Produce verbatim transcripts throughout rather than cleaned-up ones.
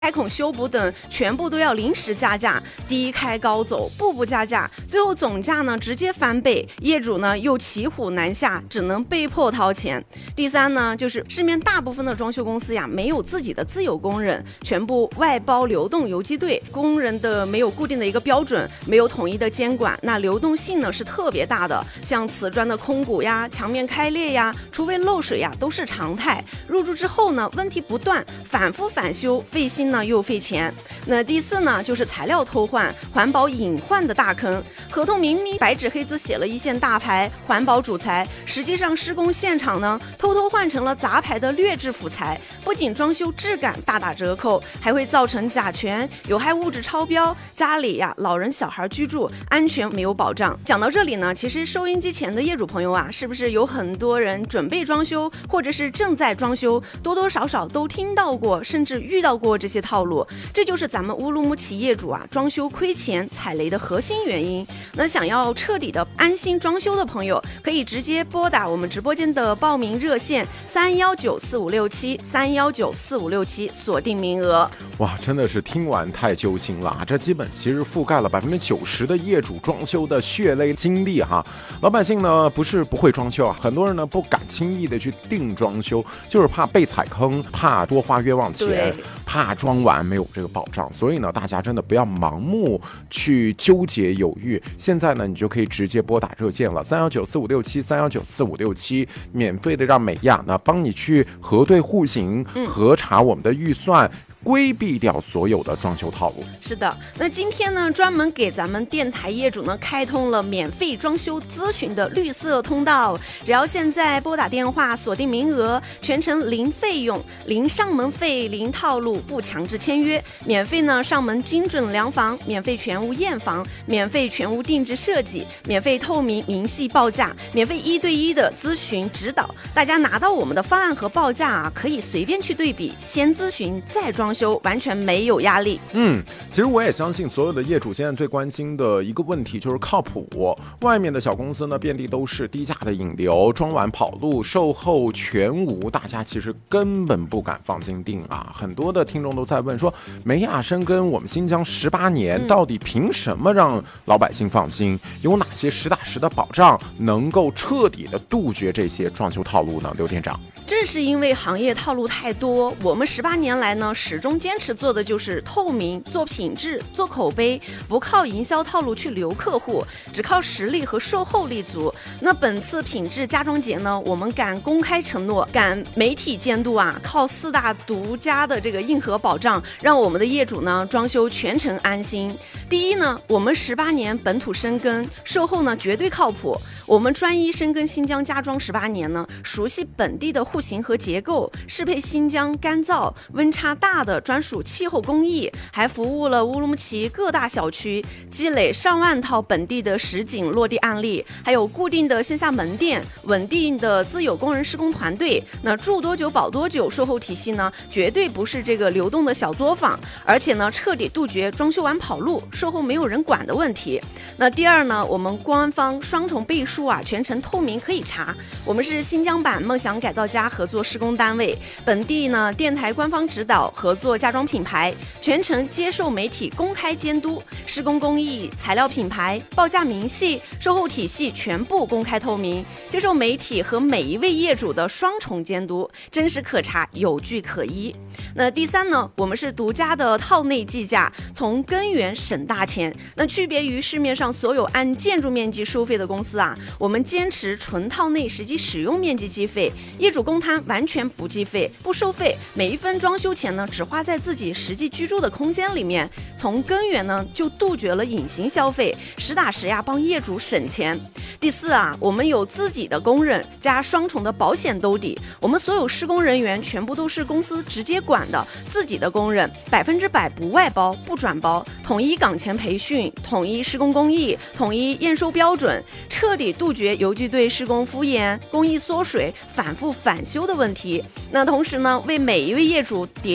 开孔修补等全部都要临时加价，低开高走，步步加价，最后总价呢直接翻倍，业主呢又骑虎难下，只能被迫掏钱。第三呢，就是市面大部分的装修公司呀，没有自己的自有工人，全部外包流动游击队，工人的没有固定的一个标准，没有统一的监管，那流动性呢是特别大的，像瓷砖的空鼓呀、墙面开裂呀、厨卫漏水呀都是常态。入住之后呢，问题不断，反复返修，费心呢又费钱。那第四呢，就是材料偷换、环保隐患的大坑。合同明明白纸黑字写了一线大牌环保主材，实际上施工现场呢偷偷换成了杂牌的劣质辅材，不仅装修质感大打折扣，还会造成甲醛、有害物质超标，家里呀老人小孩居住安全没有保障。讲到这里呢，其实收音机前的业主朋友啊，是不是有很多人准备装修，或者是正在装修，多多少少都听到过，甚至遇到过这些套路？这就是咱们乌鲁木齐业主啊装修亏钱踩雷的核心原因。那想要彻底的安心装修的朋友，可以直接拨打我们直播间的报名热线三幺九四五六七三幺九四五六七，锁定名额。 哇，真的是听完太揪心了啊！这基本其实覆盖了百分之九十的业主装修的血泪经历哈。老百姓呢不是不会装修啊，很多人呢不敢轻易的去定装修，就是怕被踩坑，怕多花冤枉钱，怕装完没有这个保障。所以呢，大家真的不要盲目去纠结犹豫。现在呢，你就可以直接拨打热线了，三幺九四五六七三幺九四五六七，免费的让美亚呢帮你去核对户型，核查我们的预算。规避掉所有的装修套路。 是的，那今天呢，专门给咱们电台业主呢开通了免费装修咨询的绿色通道，只要现在拨打电话锁定名额，全程零费用、零上门费、零套路，不强制签约，免费呢上门精准量房，免费全屋验房，免费全屋定制设计，免费透明明细报价，免费一对一的咨询指导。大家拿到我们的方案和报价啊，可以随便去对比，先咨询再装修，完全没有压力。 嗯，其实我也相信所有的业主现在最关心的一个问题就是靠谱。外面的小公司呢，遍地都是低价的引流，装完跑路，售后全无，大家其实根本不敢放心定啊。很多的听众都在问说，美亚深耕我们新疆十八年，嗯、到底凭什么让老百姓放心？有哪些实打实的保障能够彻底的杜绝这些装修套路呢？刘店长， 正是因为行业套路太多，我们十八年来呢，始终坚持做的就是透明、做品质、做口碑，不靠营销套路去留客户，只靠实力和售后立足。那本次品质家装节呢，我们敢公开承诺，敢媒体监督啊，靠四大独家的这个硬核保障，让我们的业主呢装修全程安心。第一呢，我们十八年本土深耕，售后呢绝对靠谱。我们专一深耕新疆家装十八年呢，熟悉本地的户型和结构，适配新疆干燥、温差大的专属气候工艺，还服务了乌鲁木齐各大小区，积累上万套本地的实景落地案例，还有固定的线下门店，稳定的自有工人施工团队。那住多久保多久，售后体系呢，绝对不是这个流动的小作坊，而且呢，彻底杜绝装修完跑路、售后没有人管的问题。那第二呢，我们官方双重背书啊，全程透明可以查。我们是新疆版梦想改造家合作施工单位，本地呢电台官方指导合作家装品牌，全程接受媒体公开监督，施工工艺、材料品牌、报价明细、售后体系全部公开透明，接受媒体和每一位业主的双重监督，真实可查，有据可依。那第三呢，我们是独家的套内计价，从根源省大钱。那区别于市面上所有按建筑面积收费的公司啊，我们坚持纯套内实际使用面积计费，业主公摊完全不计费、不收费，每一分装修钱呢只花在自己实际居住的空间里面，从根源呢就杜绝了隐形消费，实打实呀帮业主省钱。第四啊，我们有自己的工人加双重的保险兜底，我们所有施工人员全部都是公司直接管的自己的工人，百分之百不外包不转包，统一岗前培训，统一施工工艺，统一验收标准，彻底杜绝游击队施工敷衍、工艺缩水、反复返修的问题。那同时呢，为每一位业主叠加最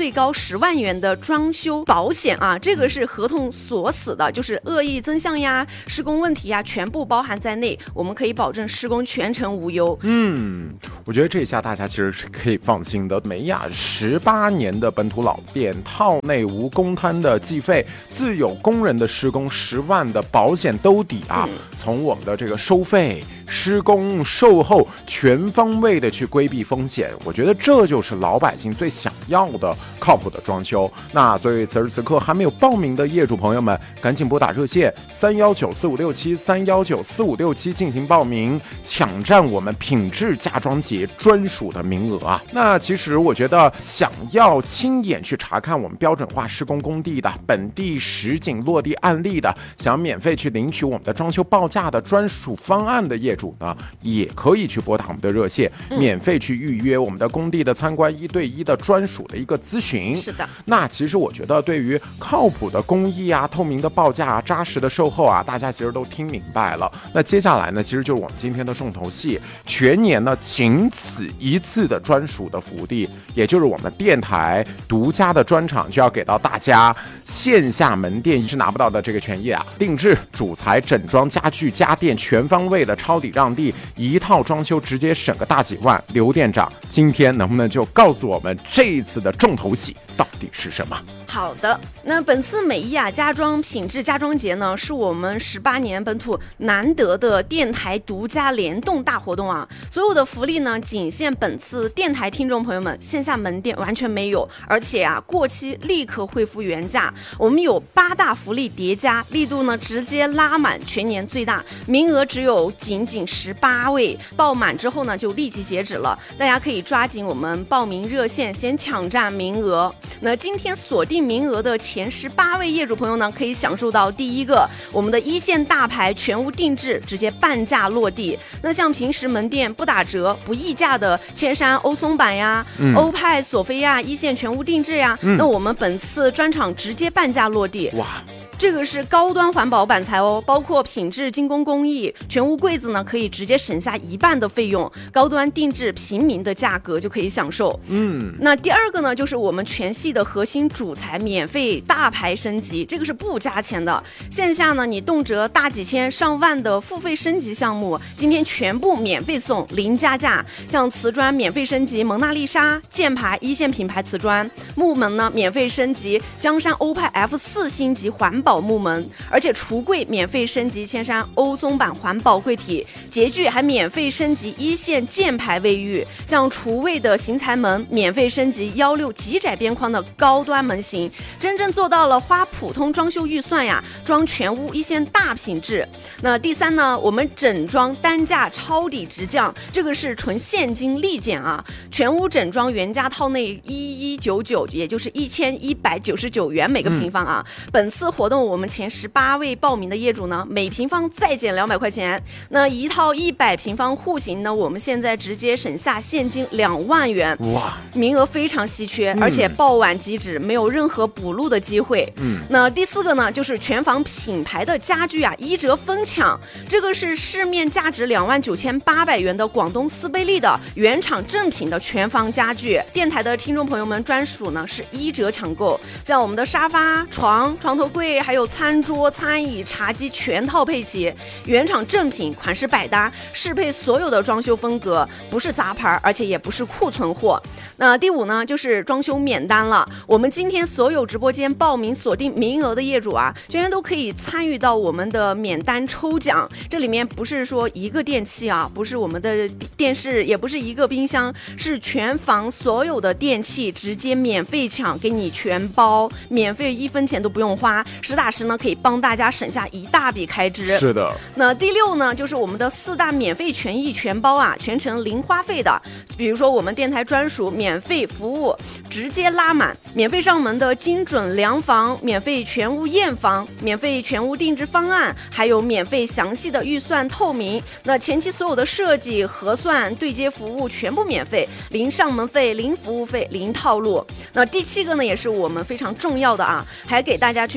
最高十万元的装修保险啊，这个是合同锁死的，就是恶意增项呀、施工问题呀，全部包含在内，我们可以保证施工全程无忧。 嗯，我觉得这下大家其实是可以放心的。美雅十八年的本土老店，套内无公摊的计费，自有工人的施工，十万的保险兜底啊！嗯、从我们的这个收费、施工、售后全方位的去规避风险，我觉得这就是老百姓最想要的靠谱的装修。那所以此时此刻还没有报名的业主朋友们，赶紧拨打热线三幺九四五六七三幺九四五六七进行报名，抢占我们品质家装节专属的名额啊！那其实我觉得，想要亲眼去查看我们标准化施工工地的本地实景落地案例的，想要免费去领取我们的装修报价的专属方案的业主呢，也可以去拨打我们的热线，免费去预约我们的工地的参观一对一的专属的一个咨询。 是的， 那其实我觉得对于靠谱的工艺啊、透明的报价啊、扎实的售后啊，大家其实都听明白了。那接下来呢，其实就是我们今天的重头戏，全年呢仅此一次的专属的福利，也就是我们电台独家的专场，就要给到大家线下门店是拿不到的这个权益啊！定制、主材、整装、家具、家电全方位的抄底让利，一套装修直接省个大几万。刘店长今天能不能就告诉我们这一次的重头戏到底是什么？ 好的，那本次美雅家装品质家装节呢，是我们十八年本土难得的电台独家联动大活动啊！所有的福利呢，仅限本次电台听众朋友们，线下门店完全没有，而且啊，过期立刻恢复原价。我们有八大福利叠加，力度呢直接拉满，全年最大，名额只有仅仅十八位，报满之后呢就立即截止了，大家可以抓紧我们报名热线，先抢占名额。那今天锁定名额的前十八位业主朋友呢，可以享受到第一个我们的一线大牌全屋定制，直接半价落地。那像平时门店不打折、不议价的千山欧松板呀、嗯、欧派索菲亚一线全屋定制呀，嗯、那我们本次专场直接半价落地。 哇！ 这个是高端环保板材哦，包括品质精工工艺，全屋柜子呢可以直接省下一半的费用，高端定制平民的价格就可以享受。嗯，那第二个呢，就是我们全系的核心主材免费大牌升级，这个是不加钱的。线下呢，你动辄大几千上万的付费升级项目，今天全部免费送，零加价。像瓷砖免费升级蒙娜丽莎箭牌一线品牌瓷砖，木门呢免费升级江山欧派 F 四 星级环保木门，而且橱柜免费升级千山欧松板环保柜体，洁具还免费升级一线箭牌卫浴，像厨卫的邢台门免费升级幺六极窄边框的高端门型，真正做到了花普通装修预算呀，装全屋一线大品质。那第三呢，我们整装单价抄底直降，这个是纯现金立减啊，全屋整装原价套内一一九九，也就是一千一百九十九元每个平方啊。嗯、本次活动我们前十八位报名的业主呢，每平方再减两百块钱。那一套一百平方户型呢，我们现在直接省下现金两万元。哇，名额非常稀缺，嗯、而且报晚即止，没有任何补录的机会。嗯，那第四个呢，就是全房品牌的家具啊，一折疯抢。这个是市面价值两万九千八百元的广东斯贝利的原厂正品的全房家具，电台的听众朋友们专属呢是一折抢购。像我们的沙发、床、床头柜，还有餐桌、餐椅、茶几全套配齐，原厂正品，款式百搭，适配所有的装修风格，不是杂牌，而且也不是库存货。那第五呢，就是装修免单了。我们今天所有直播间报名锁定名额的业主啊，全员都可以参与到我们的免单抽奖。这里面不是说一个电器啊，不是我们的电视，也不是一个冰箱，是全房所有的电器直接免费抢，给你全包，免费一分钱都不用花，实打实呢可以帮大家省下一大笔开支。 是的。 那第六呢，就是我们的四大免费权益全包啊，全程零花费的。比如说我们电台专属免费服务，直接拉满，免费上门的精准量房，免费全屋验房，免费全屋定制方案，还有免费详细的预算透明。那前期所有的设计、核算、对接服务全部免费，零上门费、零服务费、零套路。那第七个呢，也是我们非常重要的啊，还给大家去包含了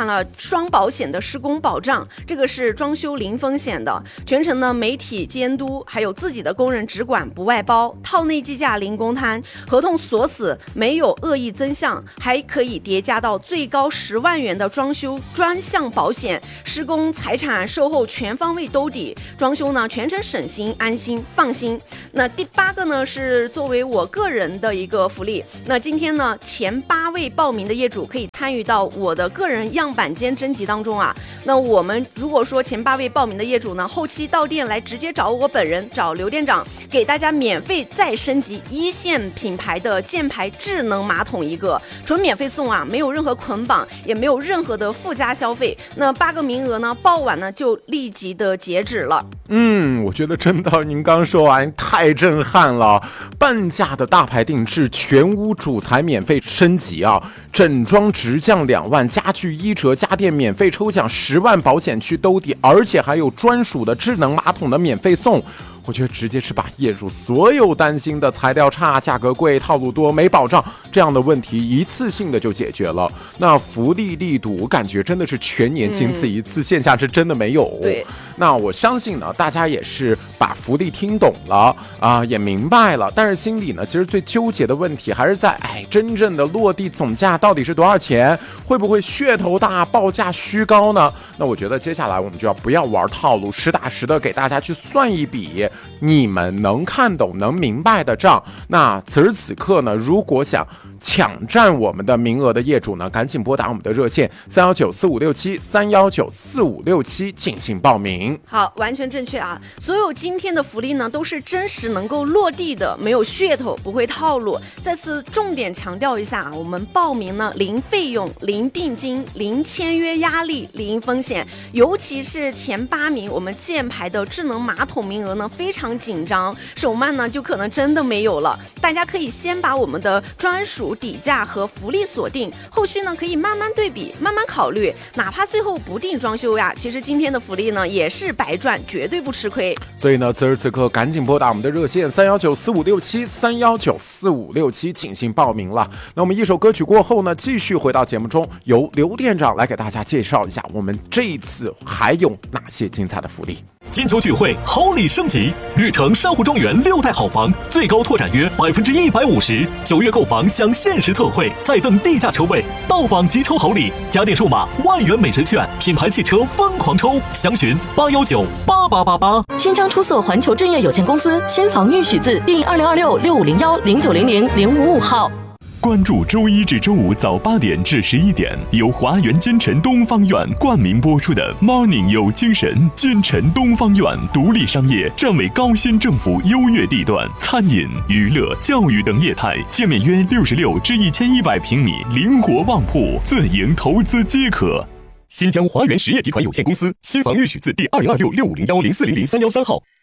了双保险的施工保障，这个是装修零风险的，全程呢媒体监督，还有自己的工人只管不外包，套内计价零公摊，合同锁死，没有恶意增项，还可以叠加到最高十万元的装修专项保险，施工、财产、售后全方位兜底，装修呢全程省心、安心、放心。那第八个呢是作为我个人的一个福利，那今天呢前八位报名的业主可以参与到我的个人样板间征集当中啊。那我们如果说前八位报名的业主呢，后期到店来直接找我本人，找刘店长，给大家免费再升级一线品牌的箭牌智能马桶一个，纯免费送啊，没有任何捆绑，也没有任何的附加消费。那八个名额呢，报完呢就立即的截止了。 嗯，我觉得真的，您刚说完太震撼了，半价的大牌定制，全屋主材免费升级啊，整装直降两万，家具一折，家电免费抽奖十万，保险区兜底，而且还有专属的智能马桶的免费送。我觉得直接是把业主所有担心的材料差、价格贵、套路多、没保障这样的问题一次性的就解决了。那福利力度感觉真的是全年仅此一次，嗯、线下是真的没有。 对， 那我相信呢，大家也是把福利听懂了啊、呃，也明白了，但是心里呢，其实最纠结的问题还是在，哎，真正的落地总价到底是多少钱？会不会噱头大、报价虚高呢？那我觉得接下来我们就要不要玩套路，实打实的给大家去算一笔你们能看懂、能明白的账。那此时此刻呢，如果想抢占我们的名额的业主呢，赶紧拨打我们的热线三幺九四五六七三幺九四五六七进行报名。 好，完全正确啊！所有今天的福利呢，都是真实能够落地的，没有噱头，不会套路。再次重点强调一下啊，我们报名呢，零费用、零定金、零签约压力、零风险。尤其是前八名，我们箭牌的智能马桶名额呢非常紧张，手慢呢就可能真的没有了。大家可以先把我们的专属底价和福利锁定，后续呢可以慢慢对比，慢慢考虑，哪怕最后不定装修呀，其实今天的福利呢也是白赚，绝对不吃亏。 所以呢，此时此刻赶紧拨打我们的热线三幺九四五六七三幺九四五六七进行报名了。那我们一首歌曲过后呢，继续回到节目中，由刘店长来给大家介绍一下我们这一次还有哪些精彩的福利。 金秋聚会，好礼升级，绿城珊瑚庄园六代好房，最高拓展约百分之一百五十，九月购房享限时特惠，再赠地价车位，到访即抽好礼，家电数码万元美食券，品牌汽车疯狂抽，详询八幺九八八八八。 千张出色环球置业有限公司新房预许字第二零二六六五零幺零九零零零五五号。 关注周一至周五早八点至十一点，由华园金城东方院冠名播出的 Morning 有精神。金城东方院独立商业，站为高新政府优越地段，餐饮、娱乐、教育等业态，界面约六十六至一千一百平米，灵活旺铺，自营投资皆可。新疆华园实业集团有限公司新房预许字第二零二六六五零幺零四零零三幺三号。